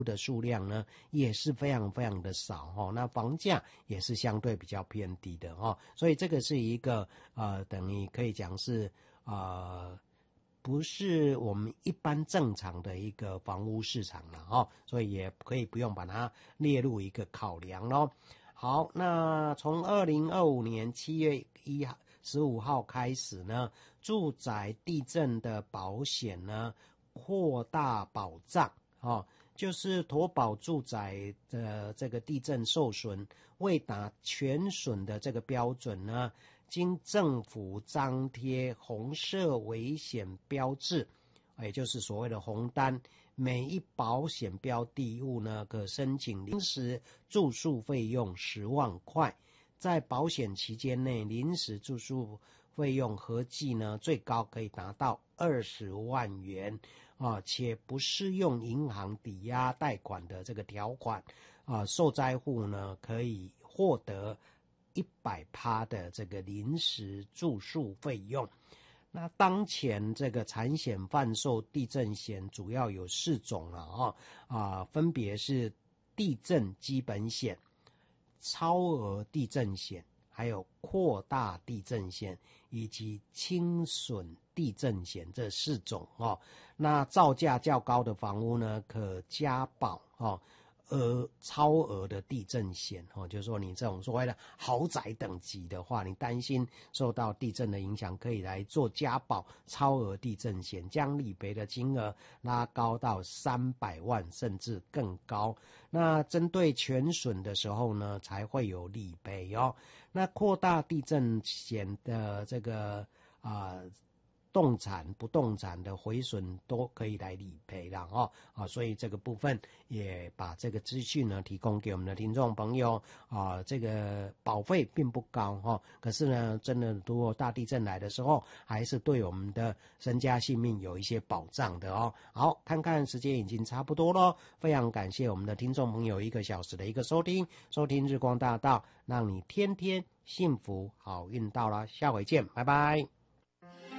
的数量呢也是非常非常的少哦，那房价也是相对比较偏低的哦，所以这个是一个等于可以讲是不是我们一般正常的一个房屋市场了哦，所以也可以不用把它列入一个考量咯。好，那从2025年7月15号开始呢，住宅地震的保险呢扩大保障哦。就是投保住宅的这个地震受损未达全损的这个标准呢，经政府张贴红色危险标志，也就是所谓的红单，每一保险标的物呢可申请临时住宿费用10万块，在保险期间内临时住宿费用合计呢最高可以达到20万元且不适用银行抵押贷款的这个条款受灾户呢可以获得100%的这个临时住宿费用。那当前这个产险贩售地震险主要有4种分别是地震基本险、超额地震险，还有扩大地震险以及轻损地震险这4种那造价较高的房屋呢，可加保超额的地震险就是说你这种所谓的豪宅等级的话，你担心受到地震的影响，可以来做加保超额地震险，将理赔的金额拉高到300万甚至更高。那针对全损的时候呢，才会有理赔那扩大地震险的这个动产、不动产的毁损都可以来理赔了所以这个部分也把这个资讯呢提供给我们的听众朋友这个保费并不高可是呢，真的如果大地震来的时候，还是对我们的身家性命有一些保障的好，看看时间已经差不多了，非常感谢我们的听众朋友1个小时的一个收听日光大道，让你天天幸福好运到了，下回见，拜拜。